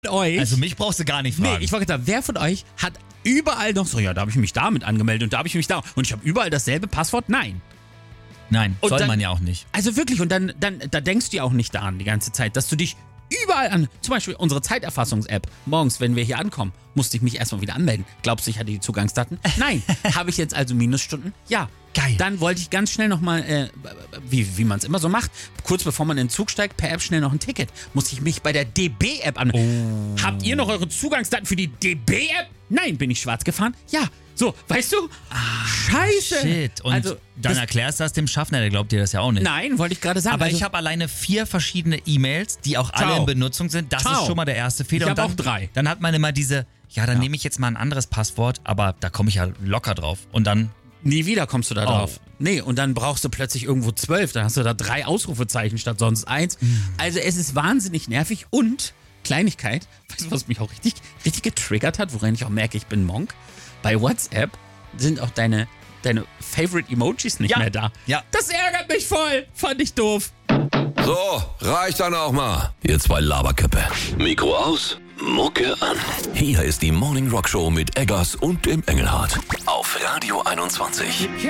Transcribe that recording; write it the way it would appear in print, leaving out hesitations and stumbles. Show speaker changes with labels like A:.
A: euch...
B: Also mich brauchst du gar nicht
A: Nee,
B: fragen.
A: ich wollte sagen, wer von euch hat überall noch so, ja, da habe ich mich damit angemeldet und da habe ich mich da... Und ich habe überall dasselbe Passwort? Nein.
B: Nein,
A: Und
B: soll
A: dann-
B: man ja auch nicht.
A: Also wirklich, und dann da denkst du ja auch nicht daran die ganze Zeit, dass du dich überall an, zum Beispiel unsere Zeiterfassungs-App, morgens, wenn wir hier ankommen, musste ich mich erstmal wieder anmelden. Glaubst du, ich hatte die Zugangsdaten? Nein. Habe ich jetzt also Minusstunden? Ja.
B: Geil.
A: Dann wollte ich ganz schnell nochmal, wie man es immer so macht, kurz bevor man in den Zug steigt, per App schnell noch ein Ticket. Musste ich mich bei der DB-App anmelden. Habt ihr noch eure Zugangsdaten für die DB-App? Nein. Bin ich schwarz gefahren? Ja. So, weißt du? Scheiße.
B: Shit. Und
A: also,
B: dann erklärst du das dem Schaffner, der glaubt dir das ja auch nicht.
A: nein, wollte ich gerade sagen.
B: Aber
A: also,
B: ich habe alleine 4 verschiedene E-Mails, die auch alle
A: Ciao.
B: in Benutzung sind. Das
A: Ciao.
B: ist schon mal der erste Fehler.
A: Ich
B: Und
A: hab
B: dann,
A: auch 3.
B: Dann hat man immer diese, ja, dann nehme ich jetzt mal ein anderes Passwort, aber da komme ich ja locker drauf. Und dann,
A: Nie wieder kommst du da
B: Oh.
A: drauf. Nee, und dann brauchst du plötzlich irgendwo 12. Dann hast du da 3 Ausrufezeichen statt sonst 1. Also es ist wahnsinnig nervig und Kleinigkeit, weißt du, was mich auch richtig getriggert hat, woran ich auch merke, ich bin Monk? Bei WhatsApp sind auch deine Favorite Emojis nicht
B: Ja.
A: mehr da.
B: Ja.
A: Das ärgert mich voll. Fand ich doof.
C: So, reicht dann auch mal. Ihr zwei Laberköppe. Mikro aus, Mucke an. Hier ist die Morning Rock Show mit Eggers und dem Engelhardt. Auf Radio 21.